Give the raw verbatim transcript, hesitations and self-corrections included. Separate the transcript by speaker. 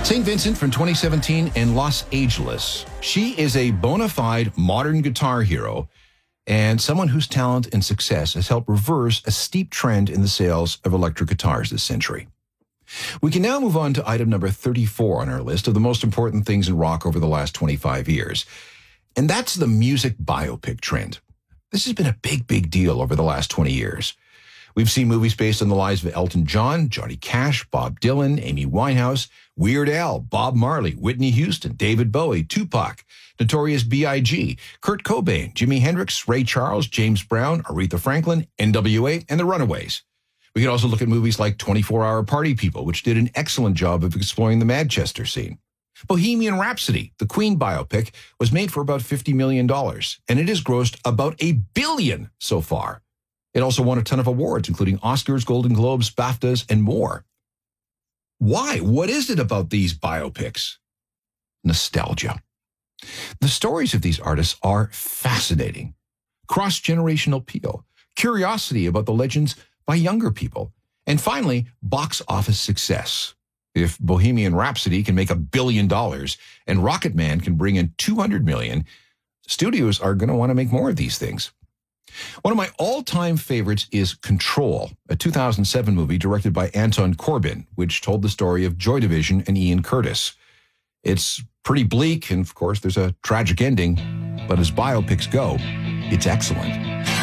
Speaker 1: Saint Vincent from twenty seventeen in Los Angeles. She is a bona fide modern guitar hero and someone whose talent and success has helped reverse a steep trend in the sales of electric guitars this century. We can now move on to item number thirty-four on our list of the most important things in rock over the last twenty-five years. And that's the music biopic trend. This has been a big, big deal over the last twenty years. We've seen movies based on the lives of Elton John, Johnny Cash, Bob Dylan, Amy Winehouse, Weird Al, Bob Marley, Whitney Houston, David Bowie, Tupac, Notorious B I G, Kurt Cobain, Jimi Hendrix, Ray Charles, James Brown, Aretha Franklin, N W A, and the Runaways. We can also look at movies like twenty-four hour Party People, which did an excellent job of exploring the Manchester scene. Bohemian Rhapsody, the Queen biopic, was made for about fifty million dollars, and it has grossed about a billion so far. It also won a ton of awards, including Oscars, Golden Globes, BAFTAs, and more. Why? What is it about these biopics? Nostalgia. The stories of these artists are fascinating. Cross-generational appeal, curiosity about the legends by younger people, and finally, box office success. If Bohemian Rhapsody can make a billion dollars and Rocket Man can bring in two hundred million, studios are going to want to make more of these things. One of my all-time favorites is Control, a two thousand seven movie directed by Anton Corbijn, which told the story of Joy Division and Ian Curtis. It's pretty bleak, and of course, there's a tragic ending, but as biopics go, it's excellent.